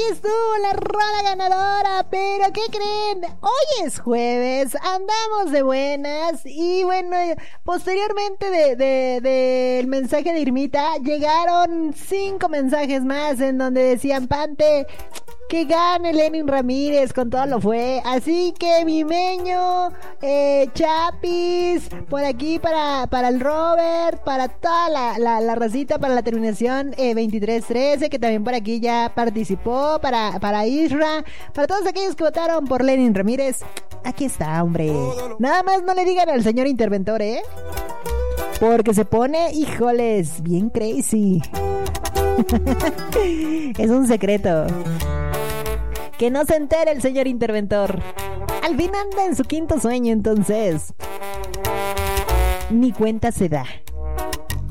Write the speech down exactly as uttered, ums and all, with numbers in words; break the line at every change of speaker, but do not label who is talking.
estuvo la rola ganadora. Pero ¿qué creen? Hoy es jueves, andamos de buenas. Y bueno, posteriormente de, de, de el mensaje de Irmita, llegaron cinco mensajes más en donde decían: Pante, que gane Lenin Ramírez, con todo lo fue. Así que mi meño, eh, Chapis, por aquí para, para el Robert, para toda la, la, la racita, para la terminación eh, veintitrés trece, que también por aquí ya participó, para, para Isra, para todos aquellos que votaron por Lenin Ramírez. Aquí está, hombre. Nada más no le digan al señor interventor, ¿eh? Porque se pone, híjoles, bien crazy. Es un secreto. Que no se entere el señor interventor. Al fin anda en su quinto sueño, entonces ni cuenta se da.